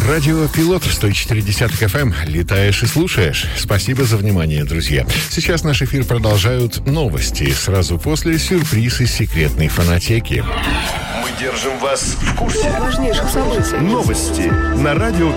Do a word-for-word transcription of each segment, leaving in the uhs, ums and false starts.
Радио Пилот сто четыре десятых эф эм. Летаешь и слушаешь. Спасибо за внимание, друзья. Сейчас наш эфир продолжают новости. Сразу после сюрприз из секретной фонотеки. Мы держим вас в курсе важнейших событий. Новости на Радио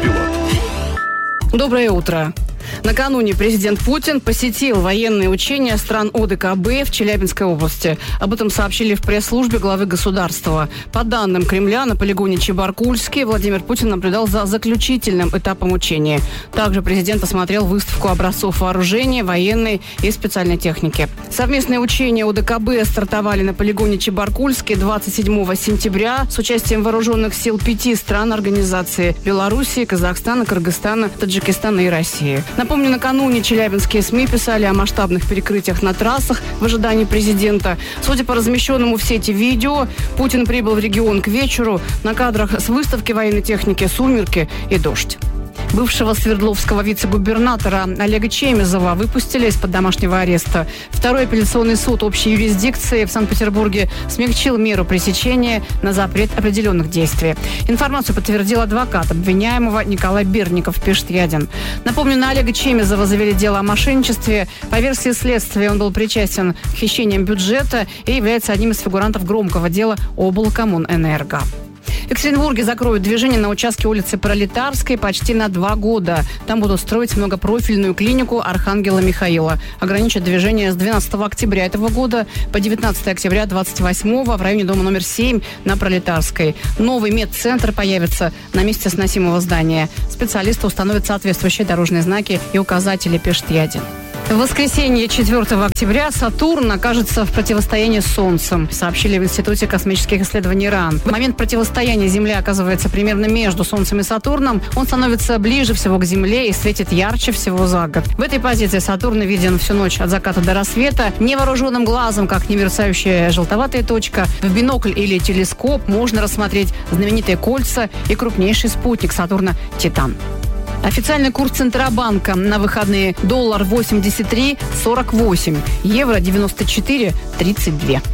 Пилот. Доброе утро. Накануне президент Путин посетил военные учения стран ОДКБ в Челябинской области. Об этом сообщили в пресс-службе главы государства. По данным Кремля, на полигоне Чебаркульский Владимир Путин наблюдал за заключительным этапом учения. Также президент осмотрел выставку образцов вооружения, военной и специальной техники. Совместные учения ОДКБ стартовали на полигоне Чебаркульский двадцать седьмого сентября с участием вооруженных сил пяти стран организации: Белоруссии, Казахстана, Кыргызстана, Таджикистана и России. Напомню, накануне челябинские СМИ писали о масштабных перекрытиях на трассах в ожидании президента. Судя по размещенному в сети видео, Путин прибыл в регион к вечеру. На кадрах с выставки военной техники сумерки и дождь. Бывшего Свердловского вице-губернатора Олега Чемезова выпустили из-под домашнего ареста. Второй апелляционный суд общей юрисдикции в Санкт-Петербурге смягчил меру пресечения на запрет определенных действий. Информацию подтвердил адвокат обвиняемого Николай Берников, пишет Ядин. Напомню, на Олега Чемезова завели дело о мошенничестве. По версии следствия, он был причастен к хищениям бюджета и является одним из фигурантов громкого дела облкоммунэнерго. В Екатеринбурге закроют движение на участке улицы Пролетарской почти на два года. Там будут строить многопрофильную клинику Архангела Михаила. Ограничат движение с двенадцатого октября этого года по девятнадцатого октября двадцать восьмого в районе дома номер семь на Пролетарской. Новый медцентр появится на месте сносимого здания. Специалисты установят соответствующие дорожные знаки и указатели, пишет Ядин. В воскресенье четвёртого октября Сатурн окажется в противостоянии с Солнцем, сообщили в Институте космических исследований РАН. В момент противостояния Земля оказывается примерно между Солнцем и Сатурном. Он становится ближе всего к Земле и светит ярче всего за год. В этой позиции Сатурн виден всю ночь от заката до рассвета. Невооруженным глазом, как немерцающая желтоватая точка, в бинокль или телескоп можно рассмотреть знаменитые кольца и крупнейший спутник Сатурна – Титан. Официальный курс Центробанка на выходные: доллар восемьдесят три сорок восемь, евро девяносто четыре тридцать два.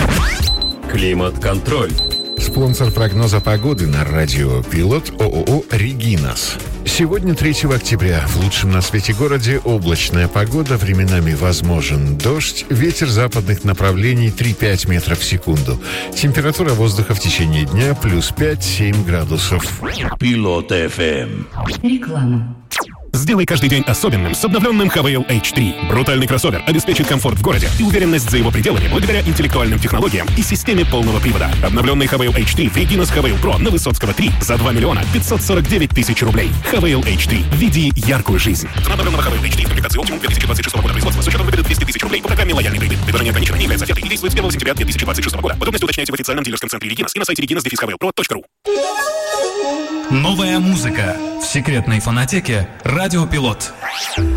Климат-контроль. Спонсор прогноза погоды на Радио Пилот ООО «Регинас». Сегодня, третьего октября, в лучшем на свете городе облачная погода, временами возможен дождь, ветер западных направлений три-пять метров в секунду. Температура воздуха в течение дня плюс пять-семь градусов. Пилот эф эм. Реклама. Сделай каждый день особенным с обновленным Хавейл эйч три. Брутальный кроссовер обеспечит комфорт в городе и уверенность за его пределами благодаря интеллектуальным технологиям и системе полного привода. Обновленный Хавейл эйч три в Регинас Хавейл Про на Высоцкого три за два миллиона пятьсот сорок девять тысяч рублей. Хавейл эйч три. Веди яркую жизнь. Цена обновленного Хавейл эйч три в комплектации Optimum две тысячи двадцать шестого года производства с учетом выгоды двести тысяч рублей по программе «Лояльный кредит». Предложение ограничено, не является офертой и действует с первого сентября две тысячи двадцать шестого года. Подробности уточняйте в официальном дилерском центре Регинас и на сайте регинас дефис хавейл про точка ру. Новая музыка в секретной фонотеке Радио Пилот.